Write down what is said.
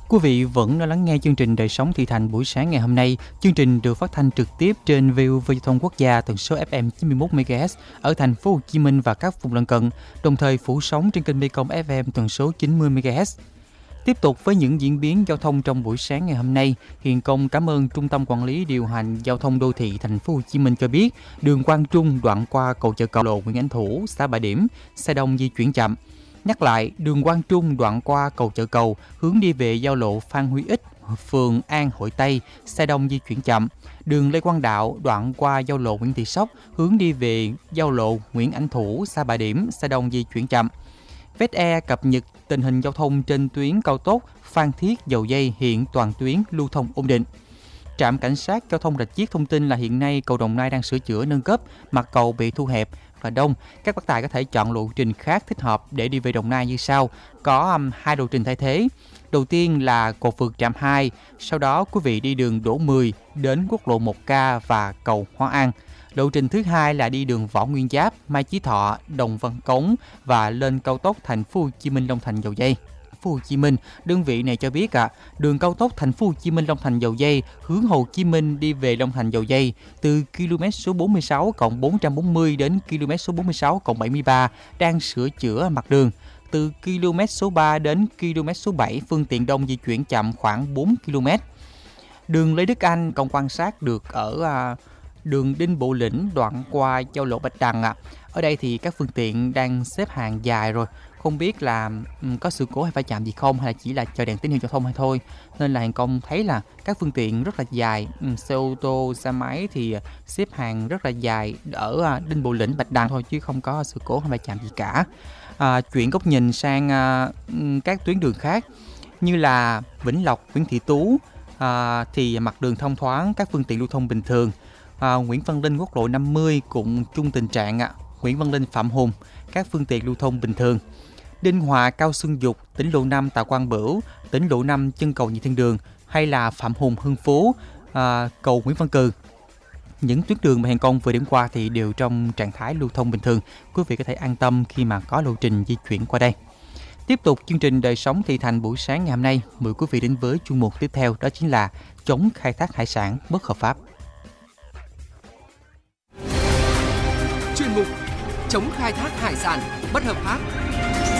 Quý vị vẫn đang lắng nghe chương trình Đời sống Thị Thành buổi sáng ngày hôm nay. Chương trình được phát thanh trực tiếp trên VOV Giao thông Quốc gia tần số FM 91 MHz ở thành phố Hồ Chí Minh và các vùng lân cận, đồng thời phủ sóng trên kênh Mekong FM tần số 90 MHz. Tiếp tục với những diễn biến giao thông trong buổi sáng ngày hôm nay, Hiền Công cảm ơn Trung tâm Quản lý Điều hành Giao thông Đô thị Thành phố Hồ Chí Minh cho biết, đường Quang Trung đoạn qua cầu Chợ Cầu, lộ Nguyễn Ánh Thủ, xã Bà Điểm, xe đông di chuyển chậm. Nhắc lại, đường Quang Trung đoạn qua cầu Chợ Cầu hướng đi về giao lộ Phan Huy Ích, phường An Hội Tây, xe đông di chuyển chậm. Đường Lê Quang Đạo đoạn qua giao lộ Nguyễn Thị Sóc hướng đi về giao lộ Nguyễn Ánh Thủ, xã Bà Điểm, xe đông di chuyển chậm. VTE cập nhật tình hình giao thông trên tuyến cao tốc Phan Thiết Dầu Giây, hiện toàn tuyến lưu thông ổn định. Trạm Cảnh sát Giao thông Rạch Chiếc thông tin là hiện nay cầu Đồng Nai đang sửa chữa nâng cấp, mặt cầu bị thu hẹp và đông. Các bác tài có thể chọn lộ trình khác thích hợp để đi về Đồng Nai như sau. Có hai lộ trình thay thế. Đầu tiên là cột vượt trạm 2, sau đó quý vị đi đường Đỗ 10 đến quốc lộ 1K và cầu Hóa An. Lộ trình thứ hai là đi đường Võ Nguyên Giáp, Mai Chí Thọ, Đồng Văn Cống và lên cao tốc Thành phố Hồ Chí Minh Long Thành Dầu Giây. Thành phố Hồ Chí Minh, đơn vị này cho biết đường cao tốc Thành phố Hồ Chí Minh Long Thành Dầu Giây hướng Hồ Chí Minh đi về Long Thành Dầu Giây từ km số 46 440 đến km số 46 73 đang sửa chữa mặt đường. Từ km số 3 đến km số 7 phương tiện đông di chuyển chậm khoảng 4 km. Đường Lê Đức Anh còn quan sát được ở đường Đinh Bộ Lĩnh đoạn qua giao lộ Bạch Đằng Ở đây thì các phương tiện đang xếp hàng dài rồi. Không biết là có sự cố hay va chạm gì không, hay là chỉ là chờ đèn tín hiệu giao thông hay thôi. Nên là Hàng Công thấy là các phương tiện rất là dài. Xe ô tô, xe máy thì xếp hàng rất là dài ở Đinh Bộ Lĩnh, Bạch Đằng thôi, chứ không có sự cố hay va chạm gì cả. Chuyển góc nhìn sang các tuyến đường khác như là Vĩnh Lộc, Nguyễn Thị Tú thì mặt đường thông thoáng, các phương tiện lưu thông bình thường. Nguyễn Văn Linh, quốc lộ 50 cũng chung tình trạng. Nguyễn Văn Linh, Phạm Hùng, các phương tiện lưu thông bình thường. Đinh Hòa, Cao Xuân Dục, tỉnh lộ 5 Tạ Quang Bửu, tỉnh lộ 5 chân cầu Nhị Thiên Đường, hay là Phạm Hùng, Hưng Phú, cầu Nguyễn Văn Cừ. Những tuyến đường mà Hàng Công vừa điểm qua thì đều trong trạng thái lưu thông bình thường. Quý vị có thể an tâm khi mà có lộ trình di chuyển qua đây. Tiếp tục chương trình Đời sống Thị Thành buổi sáng ngày hôm nay, mời quý vị đến với chuyên mục tiếp theo, đó chính là chống khai thác hải sản bất hợp pháp. Chuyên mục chống khai thác hải sản bất hợp pháp.